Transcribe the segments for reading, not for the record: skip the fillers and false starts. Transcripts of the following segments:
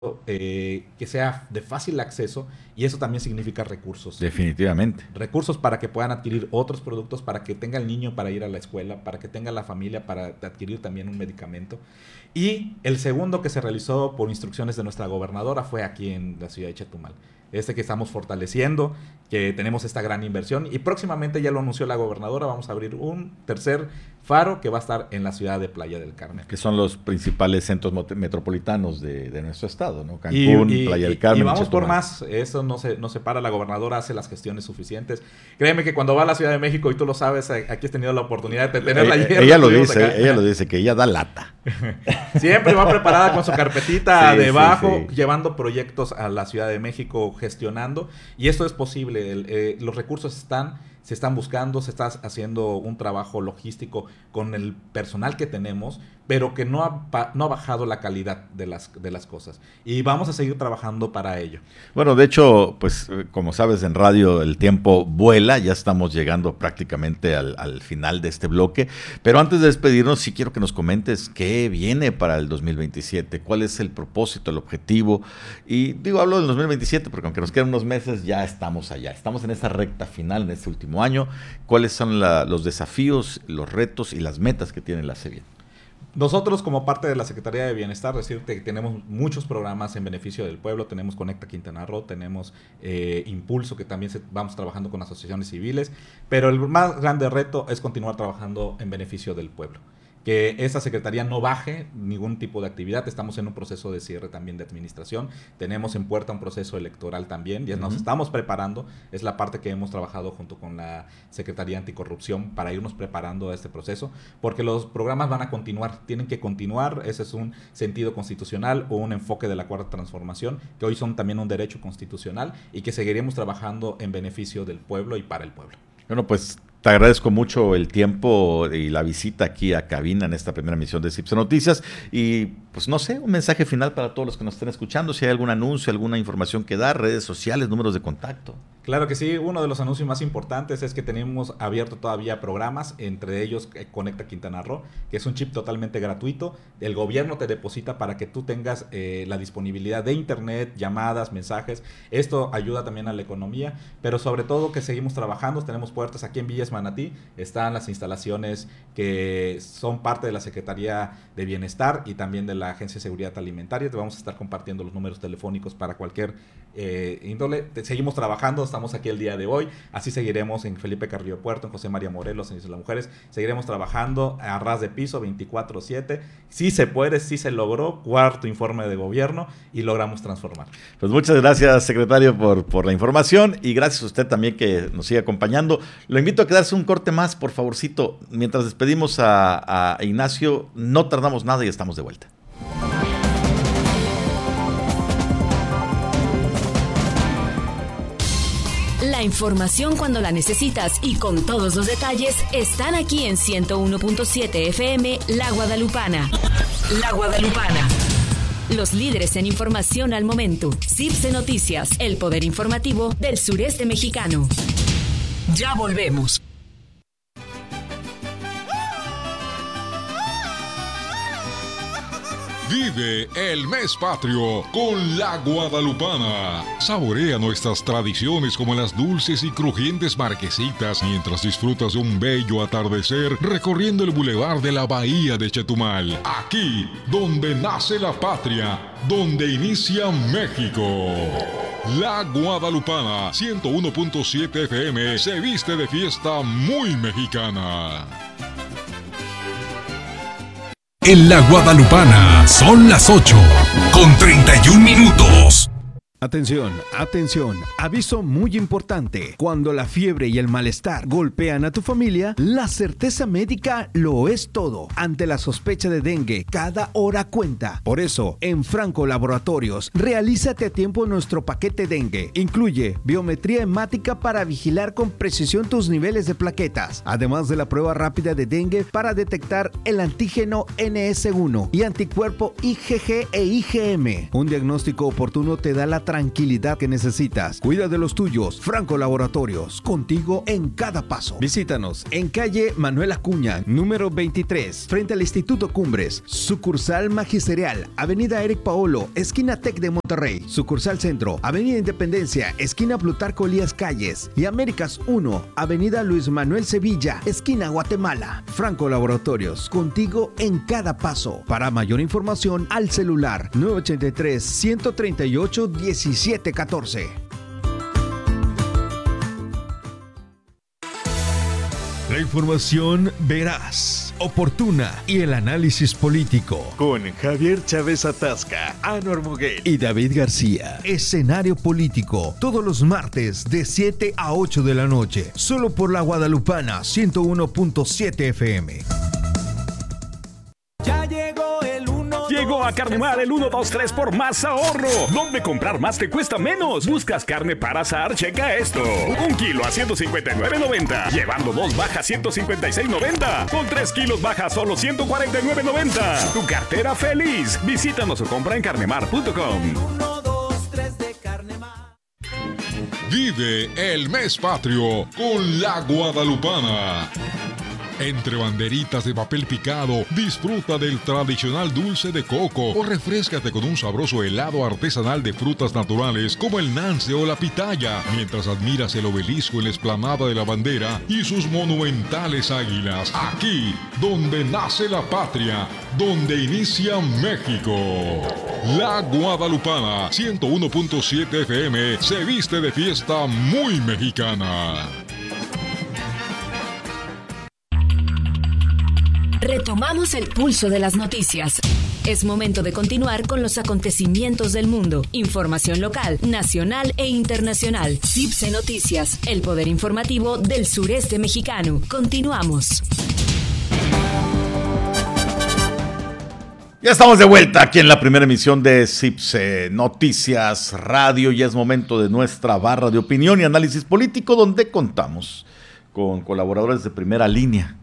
que sea de fácil acceso, y eso también significa recursos. Definitivamente. Recursos para que puedan adquirir otros productos, para que tenga el niño para ir a la escuela, para que tenga la familia para adquirir también un medicamento. Y el segundo que se realizó por instrucciones de nuestra gobernadora fue aquí en la ciudad de Chetumal. Que estamos fortaleciendo, que tenemos esta gran inversión, y próximamente, ya lo anunció la gobernadora, vamos a abrir un tercer faro que va a estar en la ciudad de Playa del Carmen. Que son los principales centros metropolitanos de nuestro estado, ¿no? Cancún, Playa del Carmen. Y vamos por más, eso no se para, la gobernadora hace las gestiones suficientes. Créeme que cuando va a la Ciudad de México, y tú lo sabes, aquí has tenido la oportunidad de tenerla allí. Ella lo dice, que ella da lata. Siempre va preparada con su carpetita debajo, llevando proyectos a la Ciudad de México, gestionando, y esto es posible. Los recursos se están buscando, se está haciendo un trabajo logístico con el personal que tenemos, pero que no ha bajado la calidad de las cosas. Y vamos a seguir trabajando para ello. Bueno, de hecho, pues como sabes, en radio el tiempo vuela, ya estamos llegando prácticamente al final de este bloque, pero antes de despedirnos, sí quiero que nos comentes qué viene para el 2027, cuál es el propósito, el objetivo, y hablo del 2027 porque aunque nos quedan unos meses, ya estamos allá, estamos en esa recta final, en este último año. ¿Cuáles son los desafíos, los retos y las metas que tiene la CEBIEN? Nosotros, como parte de la Secretaría de Bienestar, decirte que tenemos muchos programas en beneficio del pueblo. Tenemos Conecta Quintana Roo, tenemos Impulso, que también vamos trabajando con asociaciones civiles, pero el más grande reto es continuar trabajando en beneficio del pueblo. Que esta secretaría no baje ningún tipo de actividad. Estamos en un proceso de cierre también de administración. Tenemos en puerta un proceso electoral también. Ya nos estamos preparando. Es la parte que hemos trabajado junto con la Secretaría Anticorrupción para irnos preparando a este proceso, porque los programas van a continuar, tienen que continuar. Ese es un sentido constitucional o un enfoque de la Cuarta Transformación, que hoy son también un derecho constitucional, y que seguiremos trabajando en beneficio del pueblo y para el pueblo. Bueno, pues te agradezco mucho el tiempo y la visita aquí a cabina en esta primera emisión de CIPSE Noticias, y pues no sé, un mensaje final para todos los que nos estén escuchando, si hay algún anuncio, alguna información que dar, redes sociales, números de contacto. Claro que sí, uno de los anuncios más importantes es que tenemos abierto todavía programas, entre ellos Conecta Quintana Roo, que es un chip totalmente gratuito. El gobierno te deposita para que tú tengas la disponibilidad de internet, llamadas, mensajes. Esto ayuda también a la economía, pero sobre todo que seguimos trabajando. Tenemos puertas aquí en Villas Manatí, están las instalaciones que son parte de la Secretaría de Bienestar y también de la Agencia de Seguridad Alimentaria. Te vamos a estar compartiendo los números telefónicos para cualquier índole. Seguimos trabajando, estamos aquí el día de hoy, así seguiremos en Felipe Carrillo Puerto, en José María Morelos, en Isla de las Mujeres. Seguiremos trabajando a ras de piso 24/7. Sí se puede, sí se logró, cuarto informe de gobierno, y logramos transformar. Pues muchas gracias, secretario, por la información, y gracias a usted también que nos sigue acompañando. Lo invito a quedarse un corte más, por favorcito, mientras despedimos a Ignacio. No tardamos nada y estamos de vuelta. La información cuando la necesitas y con todos los detalles están aquí en 101.7 FM La Guadalupana. La Guadalupana. Los líderes en información al momento. CIPSE Noticias, el poder informativo del sureste mexicano. Ya volvemos. Vive el mes patrio con La Guadalupana. Saborea nuestras tradiciones como las dulces y crujientes marquesitas mientras disfrutas de un bello atardecer recorriendo el bulevar de la Bahía de Chetumal. Aquí, donde nace la patria, donde inicia México. La Guadalupana, 101.7 FM, se viste de fiesta muy mexicana. En La Guadalupana son las 8:31. Atención, atención, aviso muy importante. Cuando la fiebre y el malestar golpean a tu familia, la certeza médica lo es todo. Ante la sospecha de dengue, cada hora cuenta. Por eso, en Franco Laboratorios, realízate a tiempo nuestro paquete dengue. Incluye biometría hemática para vigilar con precisión tus niveles de plaquetas, además de la prueba rápida de dengue para detectar el antígeno NS1 y anticuerpo IgG e IgM. Un diagnóstico oportuno te da la tranquilidad que necesitas. Cuida de los tuyos. Franco Laboratorios, contigo en cada paso. Visítanos en calle Manuel Acuña, número 23, frente al Instituto Cumbres. Sucursal Magisterial, avenida Eric Paolo, esquina Tec de Monterrey. Sucursal Centro, avenida Independencia, esquina Plutarco Elías Calles. Y Américas 1, avenida Luis Manuel Sevilla, esquina Guatemala. Franco Laboratorios, contigo en cada paso. Para mayor información, al celular 983-138-1714. La información veraz, oportuna y el análisis político. Con Javier Chávez Atasca, Anwar Moguel y David García. Escenario político, todos los martes de 7 a 8 de la noche. Solo por La Guadalupana 101.7 FM. Ya llegó el 1. Llegó a Carnemar el 1-2-3 por más ahorro. ¿Dónde comprar más te cuesta menos? ¿Buscas carne para asar? Checa esto. 1 kilo a $159.90. Llevando 2 baja $156.90. Con 3 kilos baja solo $149.90. Tu cartera feliz. Visítanos o compra en carnemar.com. 1, 2, 3 de Carnemar. Vive el mes patrio con La Guadalupana. Entre banderitas de papel picado, disfruta del tradicional dulce de coco o refréscate con un sabroso helado artesanal de frutas naturales como el nance o la pitaya, mientras admiras el obelisco en la explanada de la bandera y sus monumentales águilas. Aquí, donde nace la patria, donde inicia México. La Guadalupana, 101.7 FM, se viste de fiesta muy mexicana. Retomamos el pulso de las noticias. Es momento de continuar con los acontecimientos del mundo. Información local, nacional e internacional. CIPSE Noticias, el poder informativo del sureste mexicano. Continuamos. Ya estamos de vuelta aquí en la primera emisión de CIPSE Noticias Radio. Ya es momento de nuestra barra de opinión y análisis político, donde contamos con colaboradores de primera línea.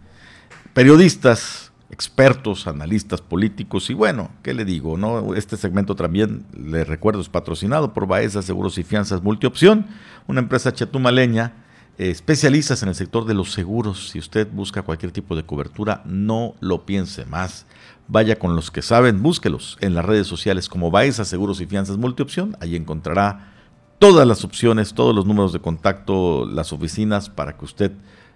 Periodistas, expertos, analistas políticos y bueno, ¿qué le digo? ¿No? Este segmento también, les recuerdo, es patrocinado por Baeza Seguros y Fianzas Multiopción, una empresa chetumaleña, especialistas en el sector de los seguros. Si usted busca cualquier tipo de cobertura, no lo piense más. Vaya con los que saben, búsquelos en las redes sociales como Baeza Seguros y Fianzas Multiopción. Ahí encontrará todas las opciones, todos los números de contacto, las oficinas para que usted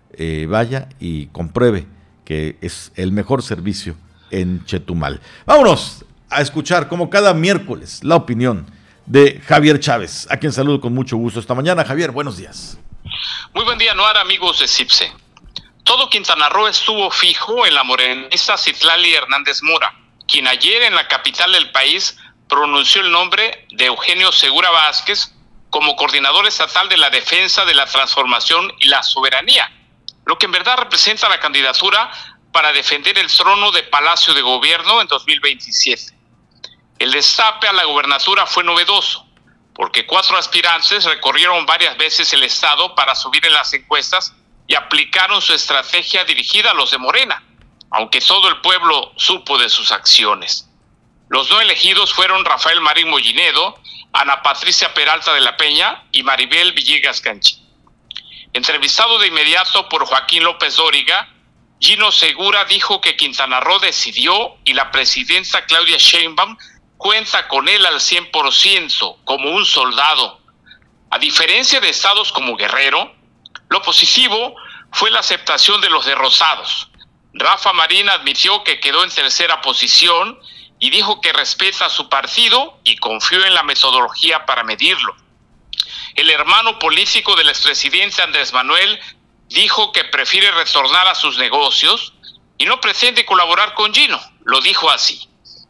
vaya y compruebe que es el mejor servicio en Chetumal. Vámonos a escuchar, como cada miércoles, la opinión de Javier Chávez, a quien saludo con mucho gusto esta mañana. Javier, buenos días. Muy buen día, Anuar, amigos de CIPSE. Todo Quintana Roo estuvo fijo en la morenista Citlali Hernández Mora, quien ayer en la capital del país pronunció el nombre de Eugenio Segura Vázquez como coordinador estatal de la defensa de la transformación y la soberanía, lo que en verdad representa la candidatura para defender el trono de Palacio de Gobierno en 2027. El destape a la gobernatura fue novedoso, porque 4 aspirantes recorrieron varias veces el estado para subir en las encuestas y aplicaron su estrategia dirigida a los de Morena, aunque todo el pueblo supo de sus acciones. Los no elegidos fueron Rafael Marín Mollinedo, Ana Patricia Peralta de la Peña y Maribel Villegas Canchín. Entrevistado de inmediato por Joaquín López Dóriga, Gino Segura dijo que Quintana Roo decidió y la presidenta Claudia Sheinbaum cuenta con él al 100% como un soldado. A diferencia de estados como Guerrero, lo positivo fue la aceptación de los derrotados. Rafa Marín admitió que quedó en tercera posición y dijo que respeta a su partido y confió en la metodología para medirlo. El hermano político del expresidente Andrés Manuel dijo que prefiere retornar a sus negocios y no pretende colaborar con Gino. Lo dijo así: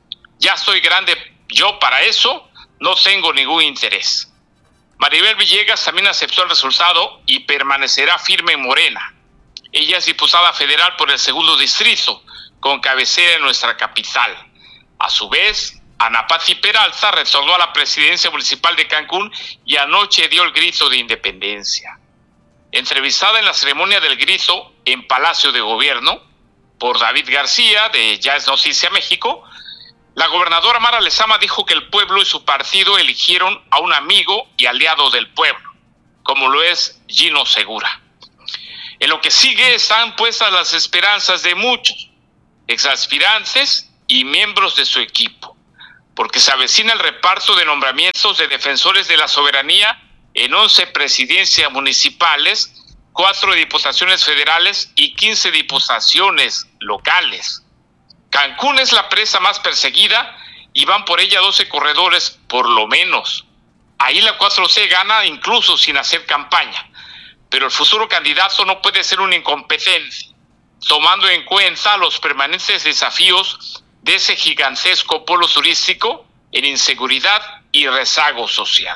ya estoy grande yo para eso, no tengo ningún interés. Maribel Villegas también aceptó el resultado y permanecerá firme en Morena. Ella es diputada federal por el 2º distrito, con cabecera en nuestra capital. A su vez, Ana Pati Peralta retornó a la presidencia municipal de Cancún y anoche dio el grito de independencia. Entrevistada en la ceremonia del grito en Palacio de Gobierno por David García de Ya es Noticia México, La gobernadora Mara Lezama dijo que el pueblo y su partido eligieron a un amigo y aliado del pueblo, como lo es Gino Segura. En lo que sigue están puestas las esperanzas de muchos exaspirantes y miembros de su equipo, porque se avecina el reparto de nombramientos de defensores de la soberanía en 11 presidencias municipales, 4 diputaciones federales y 15 diputaciones locales. Cancún es la presa más perseguida y van por ella 12 corredores por lo menos. Ahí la 4C gana incluso sin hacer campaña, pero el futuro candidato no puede ser un incompetente, tomando en cuenta los permanentes desafíos de ese gigantesco polo turístico en inseguridad y rezago social.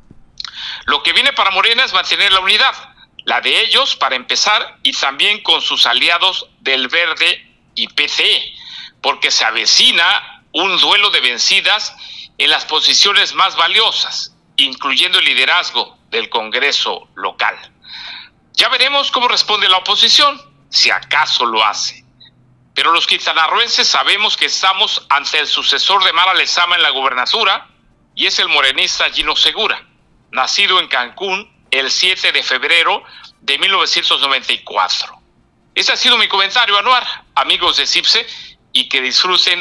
Lo que viene para Morena es mantener la unidad, la de ellos para empezar y también con sus aliados del Verde y PT, porque se avecina un duelo de vencidas en las posiciones más valiosas, incluyendo el liderazgo del Congreso local. Ya veremos cómo responde la oposición, si acaso lo hace. Pero los quintanarroenses sabemos que estamos ante el sucesor de Mara Lezama en la gubernatura, y es el morenista Gino Segura, nacido en Cancún el 7 de febrero de 1994. Ese ha sido mi comentario, Anuar, amigos de CIPSE, y que disfruten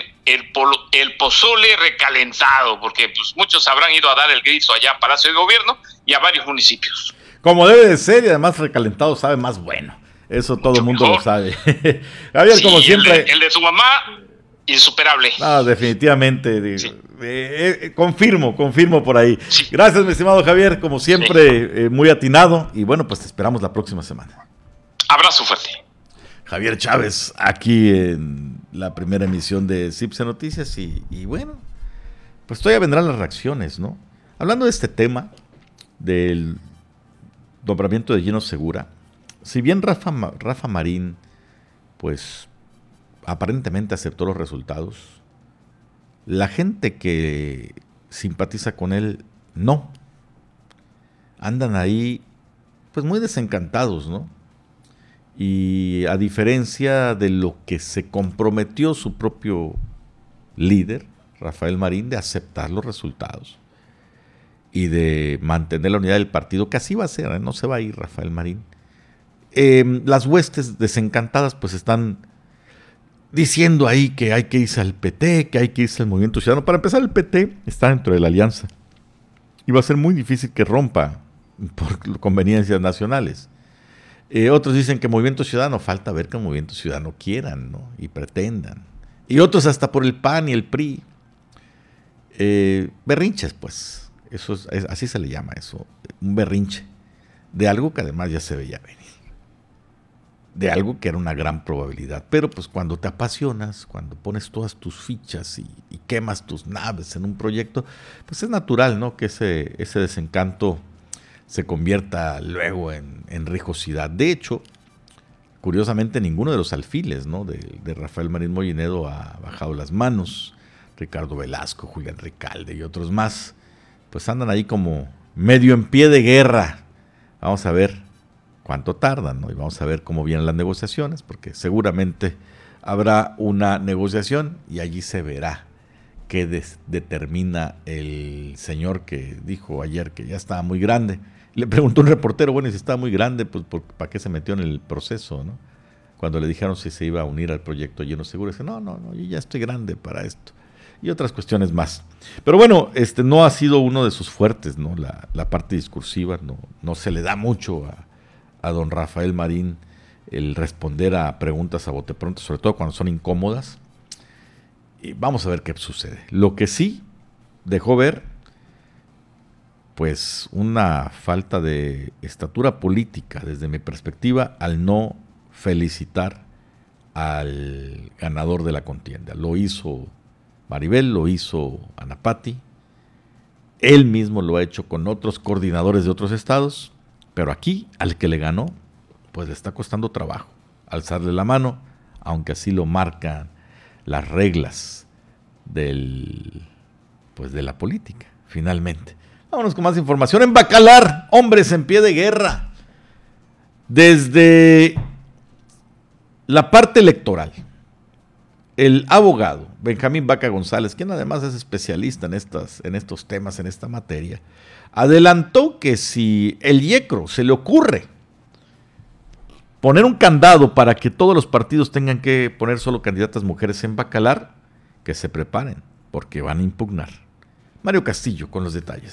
el pozole recalentado, porque pues, muchos habrán ido a dar el grito allá a Palacio de Gobierno y a varios municipios. Como debe de ser, y además recalentado sabe más bueno. Eso todo el mundo lo sabe. Javier, sí, como siempre. El de tu mamá, insuperable. No, definitivamente. Sí. Confirmo por ahí. Sí. Gracias, mi estimado Javier, como siempre, muy atinado. Y bueno, pues te esperamos la próxima semana. Abrazo fuerte. Javier Chávez, aquí en la primera emisión de CIPSE Noticias. Y bueno, pues todavía vendrán las reacciones, ¿no? Hablando de este tema, del nombramiento de Gino Segura, si bien Rafa Marín, pues aparentemente aceptó los resultados, la gente que simpatiza con él no. Andan ahí, pues muy desencantados, ¿no? Y a diferencia de lo que se comprometió su propio líder, Rafael Marín, de aceptar los resultados y de mantener la unidad del partido, que así va a ser, ¿eh? No se va a ir Rafael Marín. Las huestes desencantadas pues están diciendo ahí que hay que irse al PT, que hay que irse al Movimiento Ciudadano. Para empezar, el PT está dentro de la alianza y va a ser muy difícil que rompa por conveniencias nacionales. Otros dicen que Movimiento Ciudadano, falta ver que el Movimiento Ciudadano quieran, ¿no? Y pretendan. Y otros hasta por el PAN y el PRI. Berrinches, pues. Eso es, así se le llama eso, un berrinche. De algo que además ya se veía venir. De algo que era una gran probabilidad. Pero pues cuando te apasionas, cuando pones todas tus fichas y quemas tus naves en un proyecto, pues es natural, ¿no? Que ese desencanto se convierta luego en rijosidad. De hecho, curiosamente ninguno de los alfiles, ¿no? de Rafael Marín Mollinedo ha bajado las manos. Ricardo Velasco, Julián Recalde y otros más, pues andan ahí como medio en pie de guerra. Vamos a ver cuánto tardan, ¿no? Y vamos a ver cómo vienen las negociaciones, porque seguramente habrá una negociación y allí se verá qué determina el señor que dijo ayer que ya estaba muy grande. Le preguntó un reportero, bueno, y si estaba muy grande, pues ¿para qué se metió en el proceso, no? Cuando le dijeron si se iba a unir al proyecto Gino Segura, dice, no, yo ya estoy grande para esto. Y otras cuestiones más. Pero bueno, no ha sido uno de sus fuertes, ¿no? La parte discursiva, no se le da mucho a don Rafael Marín el responder a preguntas a bote pronto, sobre todo cuando son incómodas. Y vamos a ver qué sucede. Lo que sí dejó ver, pues una falta de estatura política desde mi perspectiva al no felicitar al ganador de la contienda. Lo hizo Maribel, lo hizo Ana Pati, él mismo lo ha hecho con otros coordinadores de otros estados, pero aquí al que le ganó, pues le está costando trabajo alzarle la mano, aunque así lo marcan las reglas de la política, finalmente. Vámonos con más información. En Bacalar, hombres en pie de guerra. Desde la parte electoral el abogado Benjamín Vaca González, quien además es especialista en estos temas, en esta materia, adelantó que si el IECRO se le ocurre poner un candado para que todos los partidos tengan que poner solo candidatas mujeres en Bacalar, que se preparen, porque van a impugnar. Mario Castillo con los detalles.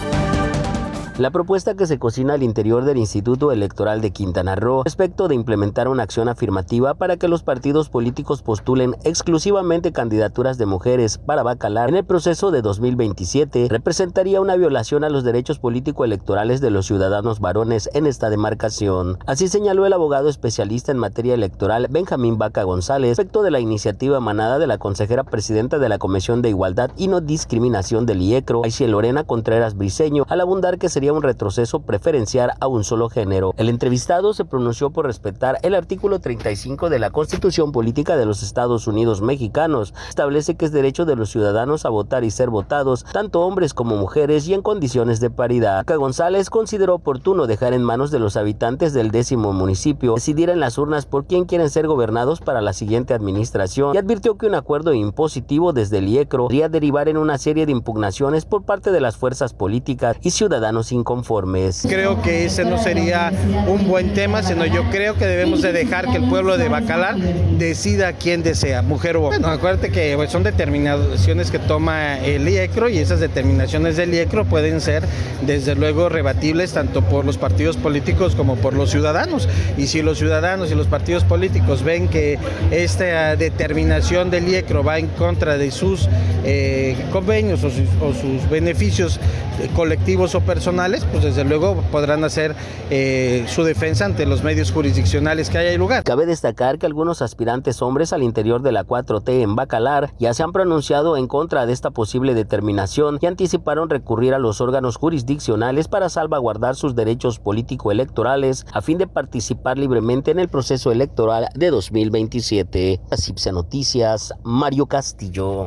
La propuesta que se cocina al interior del Instituto Electoral de Quintana Roo respecto de implementar una acción afirmativa para que los partidos políticos postulen exclusivamente candidaturas de mujeres para Bacalar en el proceso de 2027 representaría una violación a los derechos político-electorales de los ciudadanos varones en esta demarcación. Así señaló el abogado especialista en materia electoral Benjamín Vaca González respecto de la iniciativa emanada de la consejera presidenta de la Comisión de Igualdad y No Discriminación del IECRO, Aixe Lorena Contreras Briceño, al abundar que sería un retroceso preferenciar a un solo género. El entrevistado se pronunció por respetar el artículo 35 de la Constitución Política de los Estados Unidos Mexicanos. Establece que es derecho de los ciudadanos a votar y ser votados, tanto hombres como mujeres, y en condiciones de paridad. Vaca González consideró oportuno dejar en manos de los habitantes del 10º municipio decidir en las urnas por quién quieren ser gobernados para la siguiente administración, y advirtió que un acuerdo impositivo desde el IECRO podría derivar en una serie de impugnaciones por parte de las fuerzas políticas y ciudadanos inconformes. Creo que ese no sería un buen tema, sino yo creo que debemos de dejar que el pueblo de Bacalar decida quién desea, mujer o hombre. No, acuérdate que son determinaciones que toma el IECRO, y esas determinaciones del IECRO pueden ser desde luego rebatibles tanto por los partidos políticos como por los ciudadanos, y si los ciudadanos y los partidos políticos ven que esta determinación del IECRO va en contra de sus convenios o sus beneficios colectivos o personales, pues desde luego podrán hacer su defensa ante los medios jurisdiccionales que haya lugar. Cabe destacar que algunos aspirantes hombres al interior de la 4T en Bacalar ya se han pronunciado en contra de esta posible determinación y anticiparon recurrir a los órganos jurisdiccionales para salvaguardar sus derechos político-electorales a fin de participar libremente en el proceso electoral de 2027. CIPSE Noticias, Mario Castillo.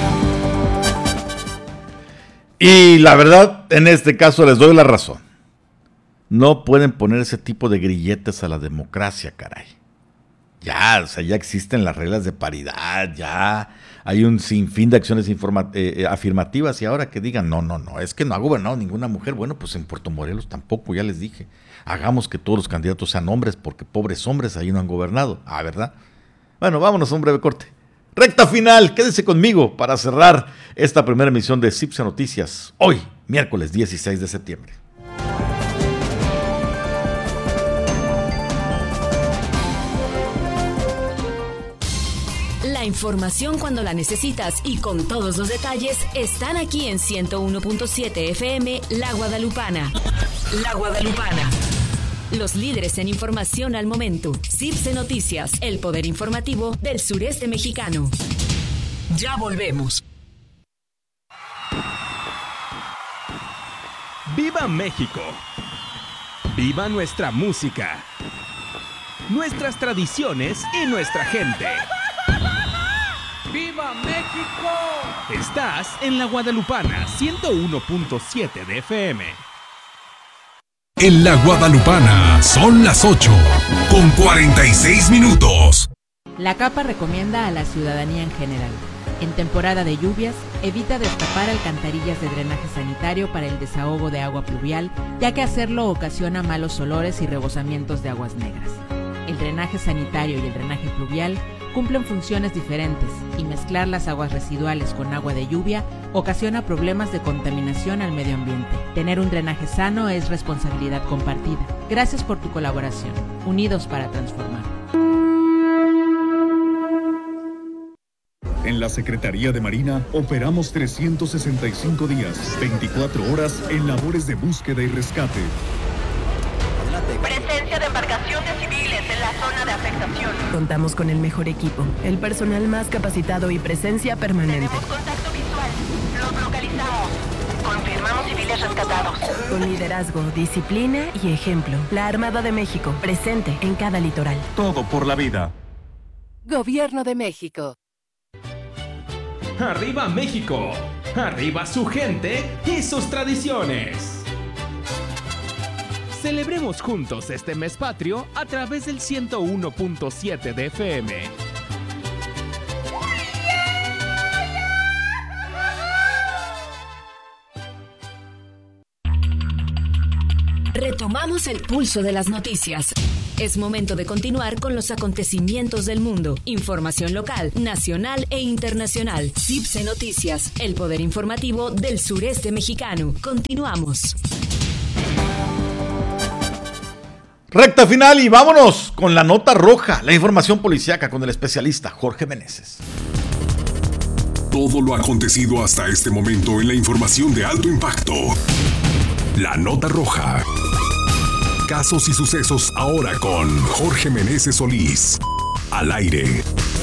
Y la verdad, en este caso les doy la razón. No pueden poner ese tipo de grilletes a la democracia, caray. Ya, o sea, ya existen las reglas de paridad, ya hay un sinfín de acciones afirmativas, y ahora que digan, no, es que no ha gobernado ninguna mujer. Bueno, pues en Puerto Morelos tampoco, ya les dije. Hagamos que todos los candidatos sean hombres, porque pobres hombres ahí no han gobernado. Ah, ¿verdad? Bueno, vámonos a un breve corte. Recta final, quédese conmigo para cerrar esta primera emisión de CIPSE Noticias, hoy, miércoles 16 de septiembre. La información cuando la necesitas y con todos los detalles están aquí en 101.7 FM La Guadalupana. La Guadalupana. Los líderes en información al momento. CIPSE Noticias, el poder informativo del sureste mexicano. Ya volvemos. ¡Viva México! ¡Viva nuestra música! Nuestras tradiciones y nuestra gente. ¡Viva México! Estás en La Guadalupana, 101.7 de FM. En La Guadalupana son las 8:46. La CAPA recomienda a la ciudadanía en general: en temporada de lluvias, evita destapar alcantarillas de drenaje sanitario para el desahogo de agua pluvial, ya que hacerlo ocasiona malos olores y rebosamientos de aguas negras. El drenaje sanitario y el drenaje pluvial cumplen funciones diferentes, y mezclar las aguas residuales con agua de lluvia ocasiona problemas de contaminación al medio ambiente. Tener un drenaje sano es responsabilidad compartida. Gracias por tu colaboración. Unidos para transformar. En la Secretaría de Marina operamos 365 días, 24 horas en labores de búsqueda y rescate. Presencia de embarcaciones civiles en la zona de afectación. Contamos con el mejor equipo, el personal más capacitado y presencia permanente. Tenemos contacto visual. Los localizamos. Confirmamos civiles rescatados. Con liderazgo, disciplina y ejemplo. La Armada de México, presente en cada litoral. Todo por la vida. Gobierno de México. ¡Arriba México! ¡Arriba su gente y sus tradiciones! Celebremos juntos este mes patrio a través del 101.7 de FM. Retomamos el pulso de las noticias. Es momento de continuar con los acontecimientos del mundo. Información local, nacional e internacional. CIPSE Noticias, el poder informativo del sureste mexicano. Continuamos. Recta final y vámonos con la nota roja, la información policíaca con el especialista Jorge Meneses. Todo lo acontecido hasta este momento en la información de alto impacto. La nota roja. Casos y sucesos ahora con Jorge Meneses Solís. Al aire.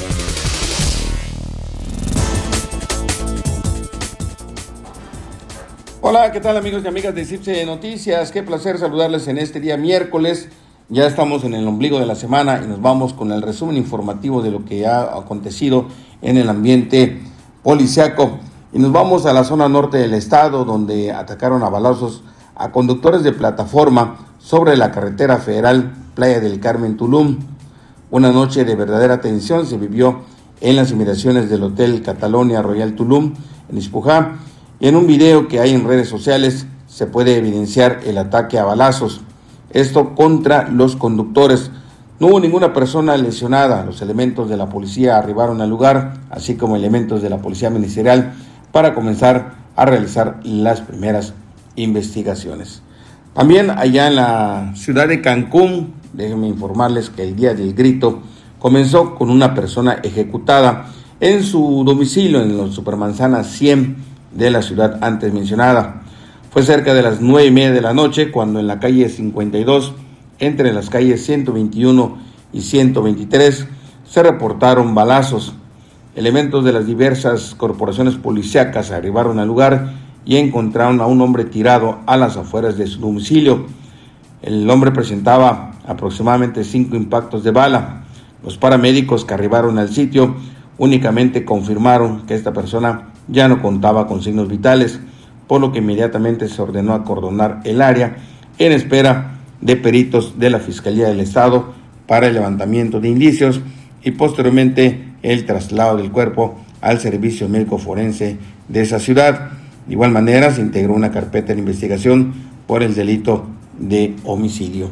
Hola, ¿qué tal amigos y amigas de CIPSE Noticias? Qué placer saludarles en este día miércoles. Ya estamos en el ombligo de la semana y nos vamos con el resumen informativo de lo que ha acontecido en el ambiente policiaco. Y nos vamos a la zona norte del estado, donde atacaron a balazos a conductores de plataforma sobre la carretera federal Playa del Carmen, Tulum. Una noche de verdadera tensión se vivió en las inmediaciones del Hotel Catalonia Royal Tulum, en Ispujá, y en un video que hay en redes sociales se puede evidenciar el ataque a balazos, esto contra los conductores. No hubo ninguna persona lesionada. Los elementos de la policía arribaron al lugar, así como elementos de la policía ministerial, para comenzar a realizar las primeras investigaciones. También allá en la ciudad de Cancún, déjenme informarles que el día del grito comenzó con una persona ejecutada en su domicilio en la Supermanzana 100 de la ciudad antes mencionada. Fue cerca de las 9:30 de la noche cuando en la calle 52, entre las calles 121 y 123, se reportaron balazos. Elementos de las diversas corporaciones policíacas arribaron al lugar y encontraron a un hombre tirado a las afueras de su domicilio. El hombre presentaba aproximadamente 5 impactos de bala. Los paramédicos que arribaron al sitio únicamente confirmaron que esta persona ya no contaba con signos vitales, por lo que inmediatamente se ordenó acordonar el área en espera de peritos de la Fiscalía del Estado para el levantamiento de indicios y posteriormente el traslado del cuerpo al servicio médico forense de esa ciudad. De igual manera, se integró una carpeta de investigación por el delito de homicidio.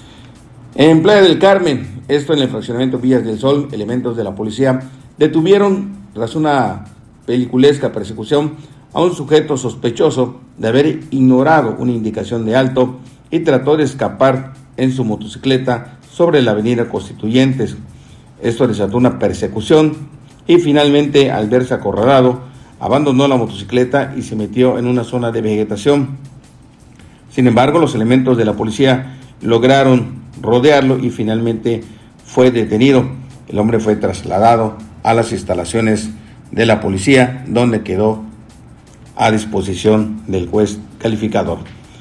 En Playa del Carmen, esto en el fraccionamiento Villas del Sol, elementos de la policía detuvieron, tras una peliculesca persecución, a un sujeto sospechoso de haber ignorado una indicación de alto y trató de escapar en su motocicleta sobre la avenida Constituyentes. Esto desató una persecución y finalmente, al verse acorralado, abandonó la motocicleta y se metió en una zona de vegetación. Sin embargo, los elementos de la policía lograron rodearlo y finalmente fue detenido. El hombre fue trasladado a las instalaciones de la policía, donde quedó a disposición del juez calificador.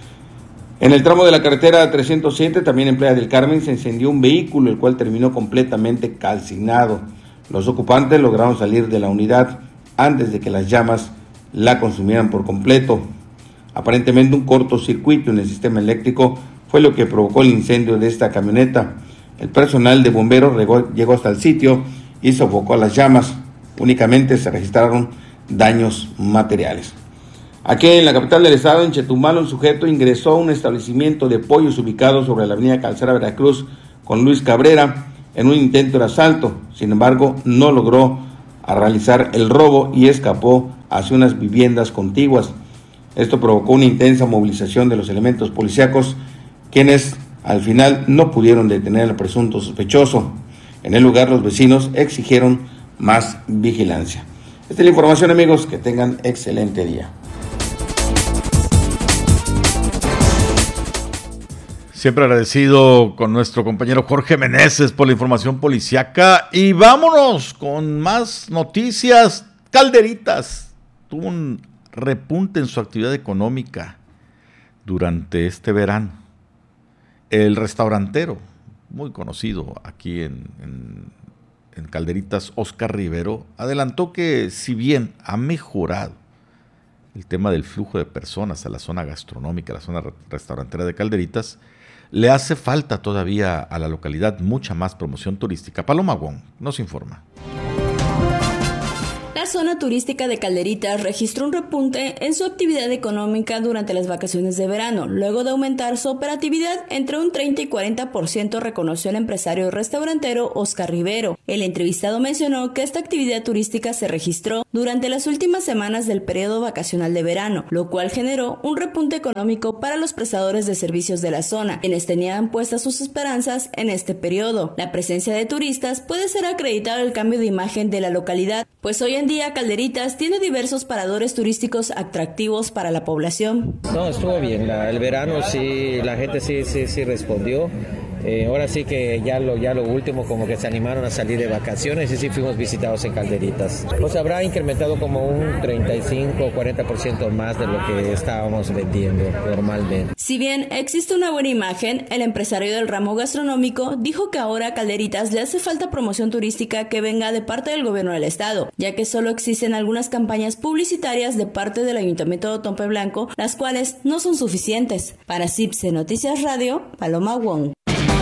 En el tramo de la carretera 307, también en Playa del Carmen, se encendió un vehículo, el cual terminó completamente calcinado. Los ocupantes lograron salir de la unidad antes de que las llamas la consumieran por completo. Aparentemente un cortocircuito en el sistema eléctrico fue lo que provocó el incendio de esta camioneta. El personal de bomberos llegó hasta el sitio y sofocó las llamas. Únicamente se registraron daños materiales. Aquí en la capital del estado, en Chetumal, un sujeto ingresó a un establecimiento de pollos ubicado sobre la avenida Calzada Veracruz con Luis Cabrera en un intento de asalto. Sin embargo, no logró realizar el robo y escapó hacia unas viviendas contiguas. Esto provocó una intensa movilización de los elementos policíacos, quienes al final no pudieron detener al presunto sospechoso. En el lugar, los vecinos exigieron más vigilancia. Esta es la información, amigos, que tengan excelente día. Siempre agradecido con nuestro compañero Jorge Meneses por la información policiaca. Y vámonos con más noticias. Calderitas tuvo un repunte en su actividad económica durante este verano. El restaurantero, muy conocido aquí en Calderitas, Oscar Rivero, adelantó que si bien ha mejorado el tema del flujo de personas a la zona gastronómica, a la zona restaurantera de Calderitas, le hace falta todavía a la localidad mucha más promoción turística. Paloma Wong nos informa. La zona turística de Calderitas registró un repunte en su actividad económica durante las vacaciones de verano, luego de aumentar su operatividad entre un 30 y 40%, reconoció el empresario restaurantero Oscar Rivero. El entrevistado mencionó que esta actividad turística se registró durante las últimas semanas del periodo vacacional de verano, lo cual generó un repunte económico para los prestadores de servicios de la zona, quienes tenían puestas sus esperanzas en este periodo. La presencia de turistas puede ser acreditado al cambio de imagen de la localidad, pues hoy en día Calderitas tiene diversos paradores turísticos atractivos para la población. No, estuvo bien, el verano sí, la gente sí respondió. Ahora sí que ya lo último, como que se animaron a salir de vacaciones y sí fuimos visitados en Calderitas. Pues habrá incrementado como un 35 o 40% más de lo que estábamos vendiendo normalmente. Si bien existe una buena imagen, el empresario del ramo gastronómico dijo que ahora a Calderitas le hace falta promoción turística que venga de parte del gobierno del estado, ya que solo existen algunas campañas publicitarias de parte del Ayuntamiento de Otompe Blanco, las cuales no son suficientes. Para CIPSE Noticias Radio, Paloma Wong.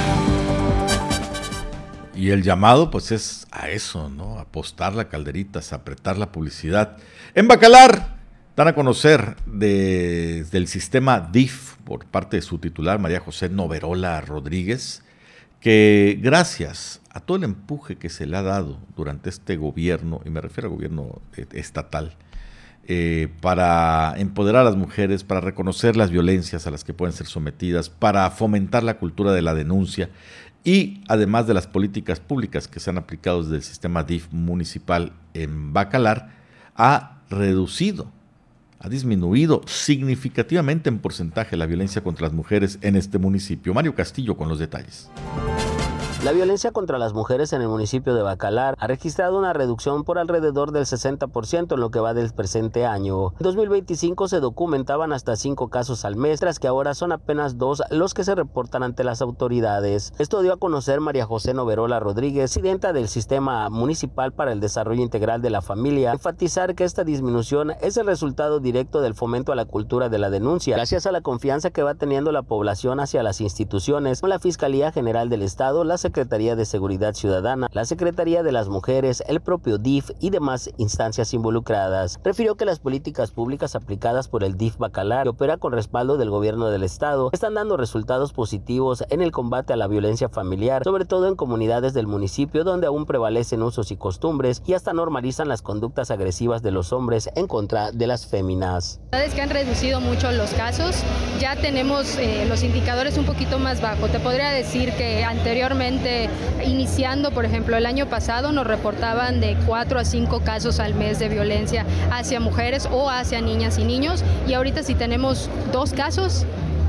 Y el llamado pues es a eso, ¿no? Apostar la Calderitas, apretar la publicidad. En Bacalar dan a conocer del sistema DIF por parte de su titular, María José Noverola Rodríguez, que gracias a todo el empuje que se le ha dado durante este gobierno, y me refiero al gobierno estatal, para empoderar a las mujeres, para reconocer las violencias a las que pueden ser sometidas, para fomentar la cultura de la denuncia, y además de las políticas públicas que se han aplicado desde el sistema DIF municipal en Bacalar, ha disminuido significativamente en porcentaje la violencia contra las mujeres en este municipio. Mario Castillo con los detalles. La violencia contra las mujeres en el municipio de Bacalar ha registrado una reducción por alrededor del 60% en lo que va del presente año. En 2025 se documentaban hasta 5 casos al mes, tras que ahora son apenas 2 los que se reportan ante las autoridades. Esto dio a conocer María José Noverola Rodríguez, presidenta del Sistema Municipal para el Desarrollo Integral de la Familia, enfatizar que esta disminución es el resultado directo del fomento a la cultura de la denuncia, gracias a la confianza que va teniendo la población hacia las instituciones, como la Fiscalía General del Estado, la Secretaría de Seguridad Ciudadana, la Secretaría de las Mujeres, el propio DIF y demás instancias involucradas. Refirió que las políticas públicas aplicadas por el DIF Bacalar, que opera con respaldo del gobierno del estado, están dando resultados positivos en el combate a la violencia familiar, sobre todo en comunidades del municipio donde aún prevalecen usos y costumbres y hasta normalizan las conductas agresivas de los hombres en contra de las féminas. La verdad es que han reducido mucho los casos, ya tenemos los indicadores un poquito más bajos. Te podría decir que anteriormente, iniciando, por ejemplo, el año pasado nos reportaban de 4 a 5 casos al mes de violencia hacia mujeres o hacia niñas y niños, y ahorita si tenemos 2 casos,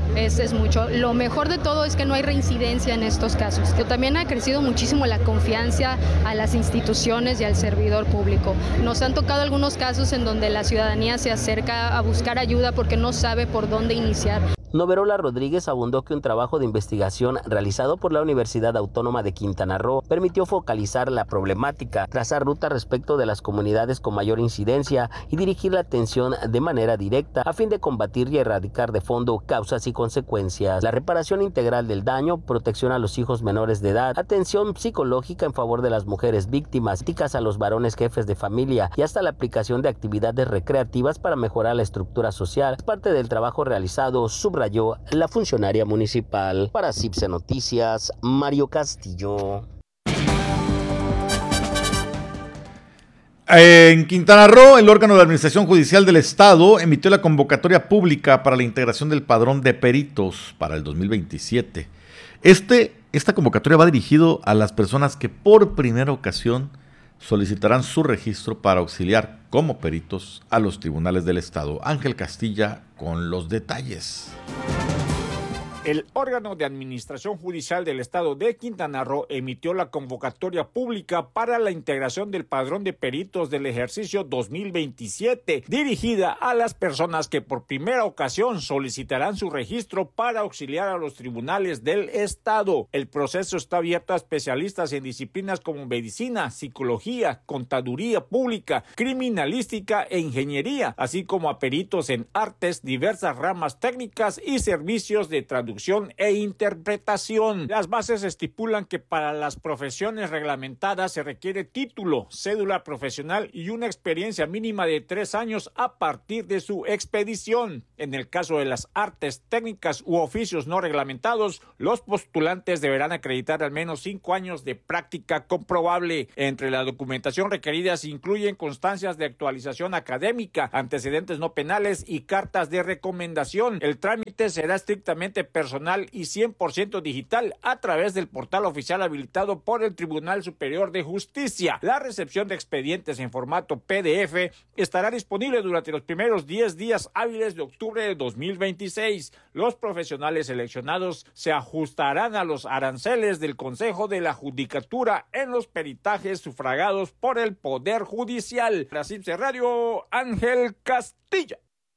es mucho. Lo mejor de todo es que no hay reincidencia en estos casos. Que también ha crecido muchísimo la confianza a las instituciones y al servidor público. Nos han tocado algunos casos en donde la ciudadanía se acerca a buscar ayuda porque no sabe por dónde iniciar. Noverola Rodríguez abundó que un trabajo de investigación realizado por la Universidad Autónoma de Quintana Roo permitió focalizar la problemática, trazar rutas respecto de las comunidades con mayor incidencia y dirigir la atención de manera directa a fin de combatir y erradicar de fondo causas y consecuencias. La reparación integral del daño, protección a los hijos menores de edad, atención psicológica en favor de las mujeres víctimas, críticas a los varones jefes de familia y hasta la aplicación de actividades recreativas para mejorar la estructura social. Es parte del trabajo realizado, subrayó la funcionaria municipal. Para CIPSE Noticias, Mario Castillo. En Quintana Roo, el órgano de administración judicial del estado emitió la convocatoria pública para la integración del padrón de peritos para el 2027. Esta convocatoria va dirigido a las personas que por primera ocasión solicitarán su registro para auxiliar como peritos a los tribunales del estado. Ángel Castilla con los detalles. El órgano de administración judicial del estado de Quintana Roo emitió la convocatoria pública para la integración del padrón de peritos del ejercicio 2027, dirigida a las personas que por primera ocasión solicitarán su registro para auxiliar a los tribunales del estado. El proceso está abierto a especialistas en disciplinas como medicina, psicología, contaduría pública, criminalística e ingeniería, así como a peritos en artes, diversas ramas técnicas y servicios de traducción traducción e interpretación. Las bases estipulan que para las profesiones reglamentadas se requiere título, cédula profesional y una experiencia mínima de 3 años a partir de su expedición. En el caso de las artes técnicas u oficios no reglamentados, los postulantes deberán acreditar al menos 5 años de práctica comprobable. Entre la documentación requerida se incluyen constancias de actualización académica, antecedentes no penales y cartas de recomendación. El trámite será estrictamente personal y 100% digital a través del portal oficial habilitado por el Tribunal Superior de Justicia. La recepción de expedientes en formato PDF estará disponible durante los primeros 10 días hábiles de octubre de 2026. Los profesionales seleccionados se ajustarán a los aranceles del Consejo de la Judicatura en los peritajes sufragados por el Poder Judicial. Para CIPSE Radio, Ángel Castilla.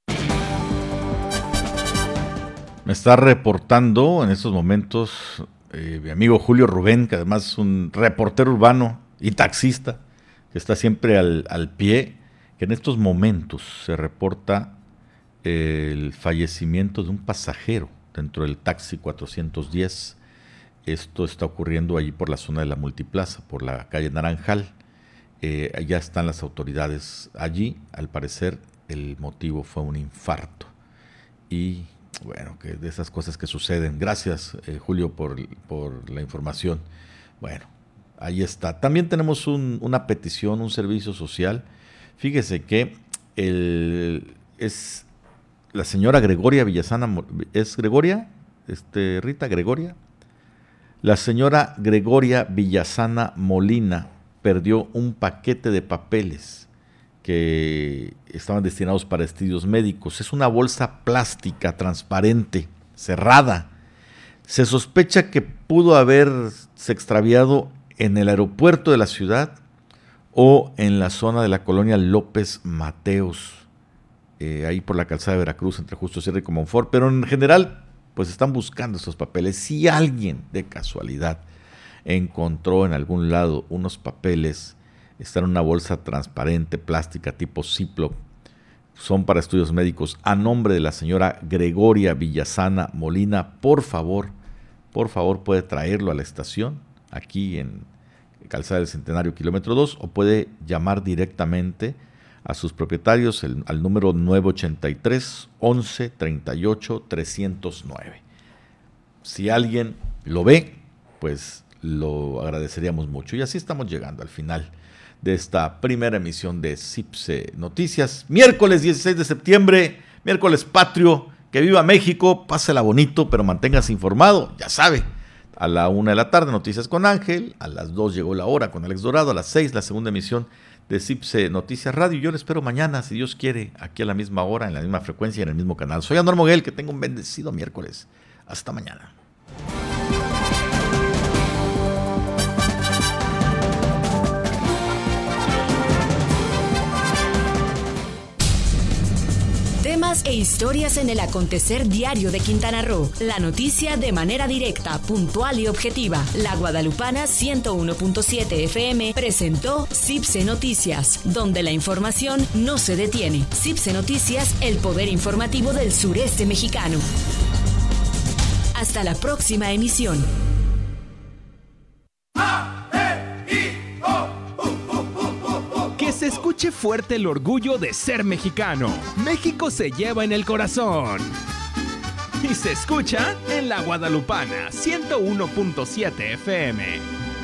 Me está reportando en estos momentos mi amigo Julio Rubén, que además es un reportero urbano y taxista, que está siempre al pie, que en estos momentos se reporta el fallecimiento de un pasajero dentro del taxi 410. Esto está ocurriendo allí por la zona de la Multiplaza, por la calle Naranjal. Ya están las autoridades allí. Al parecer el motivo fue un infarto. Y bueno, que de esas cosas que suceden. Gracias, Julio, por la información. Bueno, ahí está. También tenemos una petición, un servicio social. Fíjese que es la señora Gregoria Villasana. ¿Es Gregoria? Rita, Gregoria. La señora Gregoria Villasana Molina perdió un paquete de papeles que estaban destinados para estudios médicos. Es una bolsa plástica transparente, cerrada. Se sospecha que pudo haberse extraviado en el aeropuerto de la ciudad o en la zona de la colonia López Mateos, ahí por la calzada de Veracruz, entre Justo Sierra y Comonfort, pero en general pues están buscando estos papeles. Si alguien de casualidad encontró en algún lado unos papeles, están en una bolsa transparente, plástica, tipo Ziploc, son para estudios médicos, a nombre de la señora Gregoria Villasana Molina, por favor puede traerlo a la estación, aquí en Calzada del Centenario, kilómetro 2, o puede llamar directamente a sus propietarios al número 983 11 38 309. Si alguien lo ve, pues lo agradeceríamos mucho. Y así estamos llegando al final de esta primera emisión de CIPSE Noticias. Miércoles 16 de septiembre, miércoles patrio. Que viva México, pásela bonito, pero manténgase informado, ya sabe. A la 1 de la tarde, Noticias con Ángel. A las 2 llegó la hora con Alex Dorado. A las 6, la segunda emisión de CIPSE Noticias Radio. Yo le espero mañana, si Dios quiere, aquí a la misma hora, en la misma frecuencia y en el mismo canal. Soy Andor Moguel, que tenga un bendecido miércoles. Hasta mañana. Temas e historias en el acontecer diario de Quintana Roo. La noticia de manera directa, puntual y objetiva. La Guadalupana 101.7 FM presentó CIPSE Noticias, donde la información no se detiene. CIPSE Noticias, el poder informativo del sureste mexicano. Hasta la próxima emisión. Que se escuche fuerte el orgullo de ser mexicano. México se lleva en el corazón. Y se escucha en la Guadalupana 101.7 FM.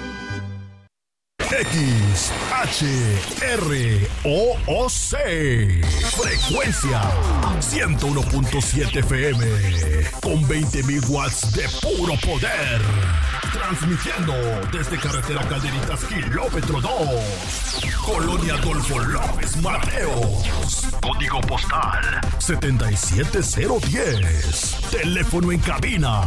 XHROOC. Frecuencia 101.7 FM. Con 20.000 watts de puro poder. Transmitiendo desde carretera Calderitas, kilómetro 2. Colonia Adolfo López Mateos. Código postal 77010. Teléfono en cabina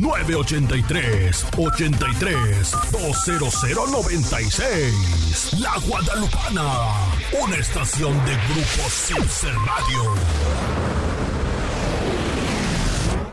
983-83-20096. La Guadalupana, una estación de Grupo CIPSE Radio.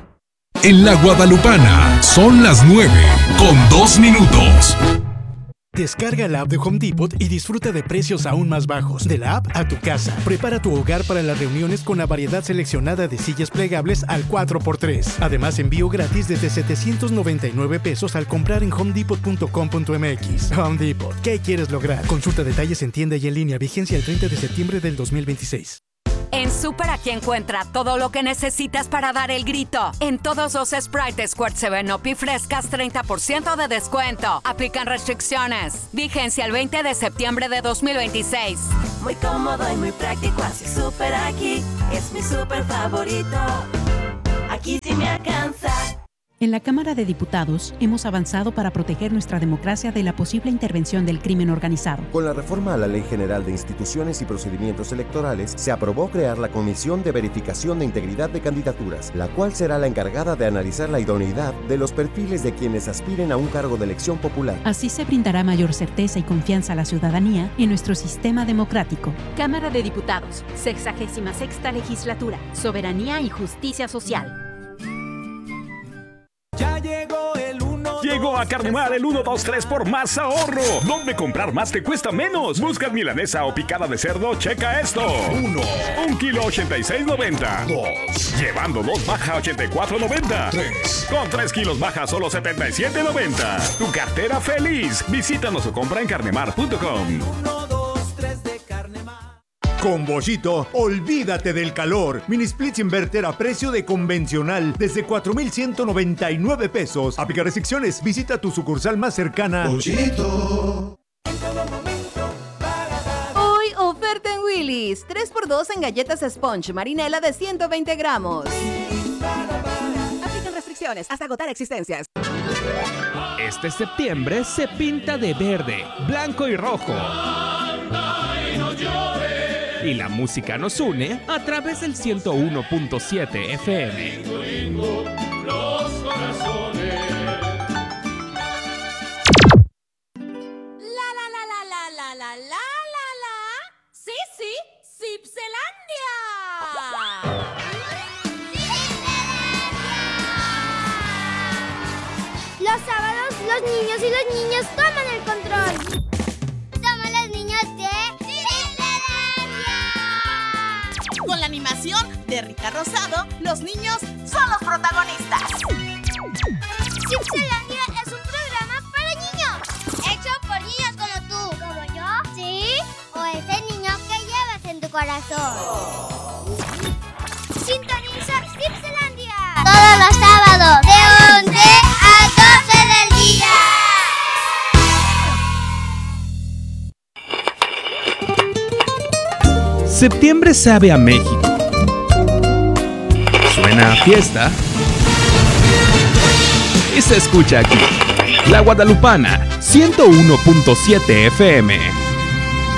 En La Guadalupana son las 9:02. Descarga la app de Home Depot y disfruta de precios aún más bajos. De la app a tu casa. Prepara tu hogar para las reuniones con la variedad seleccionada de sillas plegables al 4x3. Además, envío gratis desde 799 pesos al comprar en homedepot.com.mx. Home Depot. ¿Qué quieres lograr? Consulta detalles en tienda y en línea. Vigencia el 30 de septiembre del 2026. En Super aquí encuentra todo lo que necesitas para dar el grito. En todos los Sprite, Squirt, 7up y Frescas, 30% de descuento. Aplican restricciones. Vigencia el 20 de septiembre de 2026. Muy cómodo y muy práctico, así Super aquí es mi super favorito. Aquí sí me alcanza. En la Cámara de Diputados hemos avanzado para proteger nuestra democracia de la posible intervención del crimen organizado. Con la reforma a la Ley General de Instituciones y Procedimientos Electorales, se aprobó crear la Comisión de Verificación de Integridad de Candidaturas, la cual será la encargada de analizar la idoneidad de los perfiles de quienes aspiren a un cargo de elección popular. Así se brindará mayor certeza y confianza a la ciudadanía en nuestro sistema democrático. Cámara de Diputados, 66ª Legislatura, Soberanía y Justicia Social. Ya llegó el 1. Llegó a Carnemar el 1, 2, 3 por más ahorro. ¿Dónde comprar más te cuesta menos? ¿Buscas milanesa o picada de cerdo? Checa esto. 1 kilo 86.90. 2 llevando 2 baja 84.90. 3 con 3 kilos baja solo 77.90. Tu cartera feliz. Visítanos o compra en carnemar.com. Con Boschito, olvídate del calor. Mini splits inverter a precio de convencional desde 4,199 pesos. Aplica restricciones. Visita tu sucursal más cercana. Boschito. Hoy oferta en Willy's. 3x2 en galletas Sponge Marinela de 120 gramos. Aplican restricciones hasta agotar existencias. Este septiembre se pinta de verde, blanco y rojo. Y la música nos une a través del 101.7 FM. Los corazones. La. Sí, Cipselandia. Los sábados, los niños y las niñas toman el control. Somos los niños de Cipselandia. Con la animación de Rita Rosado, los niños son los protagonistas. Cipselandia es un programa para niños, hecho por niños como tú. ¿Como yo? ¿Sí? O ese niño que llevas en tu corazón. Sintoniza Cipselandia todos los sábados de 11 a 12 del día. Septiembre sabe a México. Suena a fiesta. Y se escucha aquí. La Guadalupana, 101.7 FM.